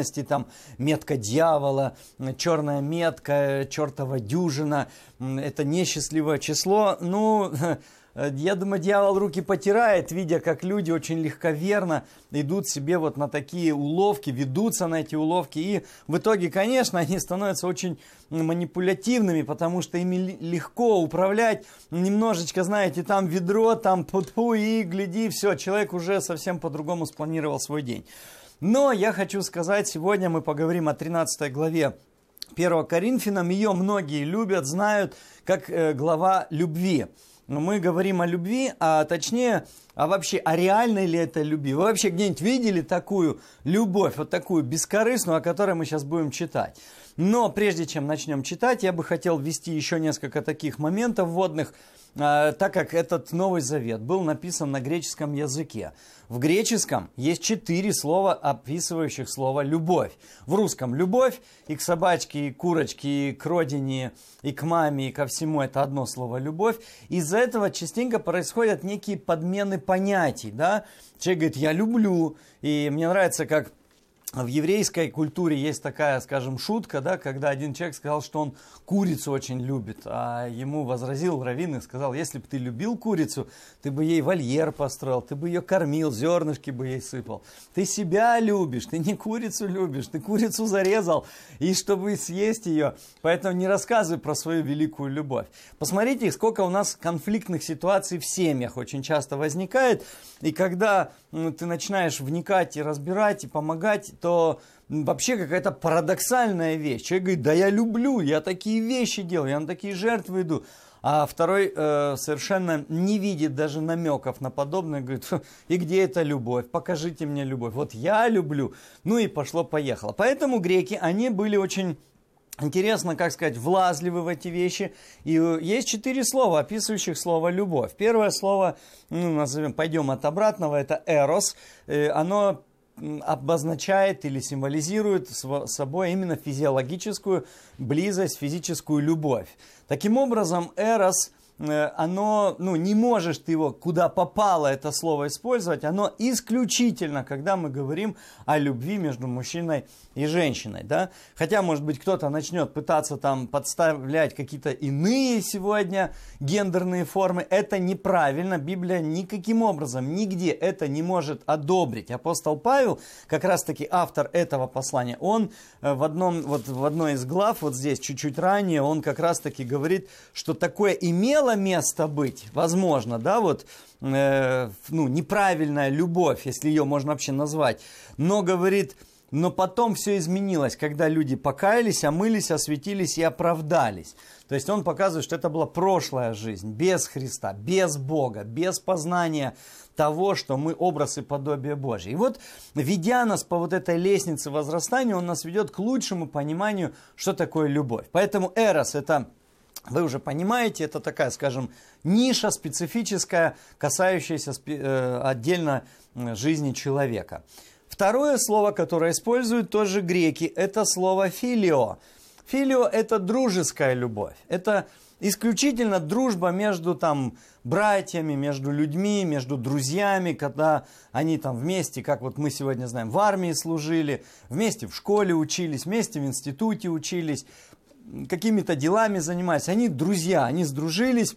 древности, там метка дьявола, черная метка, чертова дюжина, это несчастливое число. Ну, я думаю, дьявол руки потирает, видя, как люди очень легковерно идут себе вот на такие уловки, ведутся на эти уловки. И в итоге, конечно, они становятся очень манипулятивными, потому что ими легко управлять. Немножечко, знаете, там ведро, там путпу, и гляди, все, человек уже совсем по-другому спланировал свой день. Но я хочу сказать, сегодня мы поговорим о 13 главе 1 Коринфянам. Ее многие любят, знают, как глава любви. Но мы говорим о любви, а точнее, вообще, о реальной ли это любви? Вы вообще где-нибудь видели такую любовь, вот такую бескорыстную, о которой мы сейчас будем читать? Но прежде чем начнем читать, я бы хотел ввести еще несколько таких моментов вводных, так как этот Новый Завет был написан на греческом языке. В греческом есть 4 слова, описывающих слово «любовь». В русском «любовь» и к собачке, и к курочке, и к родине, и к маме, и ко всему это одно слово «любовь». Из-за этого частенько происходят некие подмены понятий. Да? Человек говорит «я люблю», и мне нравится, как в еврейской культуре есть такая, скажем, шутка, да, когда один человек сказал, что он курицу очень любит, а ему возразил раввин и сказал, если бы ты любил курицу, ты бы ей вольер построил, ты бы ее кормил, зернышки бы ей сыпал. Ты себя любишь, ты не курицу любишь, ты курицу зарезал, и чтобы съесть ее, поэтому не рассказывай про свою великую любовь. Посмотрите, сколько у нас конфликтных ситуаций в семьях очень часто возникает, и когда ты начинаешь вникать и разбирать, и помогать, то вообще какая-то парадоксальная вещь. Человек говорит, да я люблю, я такие вещи делаю, я на такие жертвы иду. А второй совершенно не видит даже намеков на подобное. Говорит, и где эта любовь? Покажите мне любовь. Вот я люблю. Ну и пошло-поехало. Поэтому греки, они были очень... Интересно, как сказать, влазливы в эти вещи. И есть 4 слова, описывающих слово «любовь». Первое слово, назовем, пойдем от обратного, это «эрос». Оно обозначает или символизирует собой именно физиологическую близость, физическую любовь. Таким образом, «эрос», оно, не можешь ты его, куда попало это слово использовать, оно исключительно, когда мы говорим о любви между мужчиной и женщиной, да? Хотя, может быть, кто-то начнет пытаться там подставлять какие-то иные сегодня гендерные формы, это неправильно, Библия никаким образом, нигде это не может одобрить. Апостол Павел, как раз-таки автор этого послания, он в одной из глав, вот здесь, чуть-чуть ранее, он как раз-таки говорит, что такое имело место быть, возможно, да, вот, неправильная любовь, если ее можно вообще назвать, но, говорит, но потом все изменилось, когда люди покаялись, омылись, осветились и оправдались. То есть он показывает, что это была прошлая жизнь, без Христа, без Бога, без познания того, что мы образ и подобие Божье. И вот, ведя нас по вот этой лестнице возрастания, он нас ведет к лучшему пониманию, что такое любовь. Поэтому эрос – это... Вы уже понимаете, это такая, скажем, ниша специфическая, касающаяся отдельно жизни человека. Второе слово, которое используют тоже греки, это слово «филио». «Филио» – это дружеская любовь. Это исключительно дружба между братьями, между людьми, между друзьями, когда они вместе, как вот мы сегодня знаем, в армии служили, вместе в школе учились, вместе в институте учились, какими-то делами занимались. Они друзья, они сдружились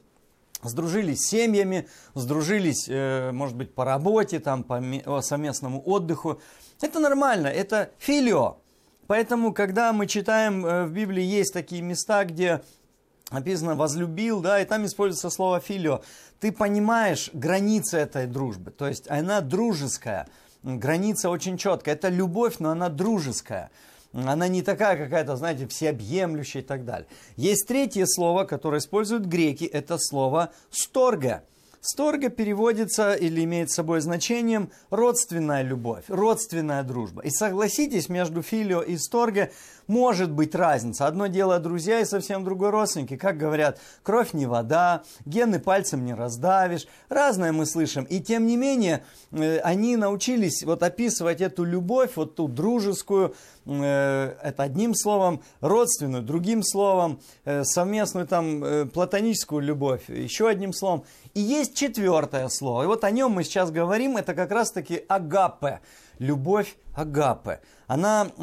с семьями, сдружились, может быть, по работе, по совместному отдыху. Это нормально, это филио. Поэтому, когда мы читаем в Библии, есть такие места, где написано «возлюбил», да, и там используется слово «филио». Ты понимаешь границы этой дружбы, то есть она дружеская, граница очень четкая. Это любовь, но она дружеская. Она не такая какая-то, знаете, всеобъемлющая и так далее. Есть третье слово, которое используют греки, это слово «сторге». Сторге переводится или имеет с собой значением родственная любовь, родственная дружба. И согласитесь, между филио и сторге может быть разница. Одно дело друзья и совсем другое родственники. Как говорят, кровь не вода, гены пальцем не раздавишь. Разное мы слышим. И тем не менее, они научились описывать эту любовь, ту дружескую, это одним словом, родственную, другим словом, совместную платоническую любовь, еще одним словом. И есть четвертое слово. И о нем мы сейчас говорим, это как раз-таки агапе. Любовь агапе. Она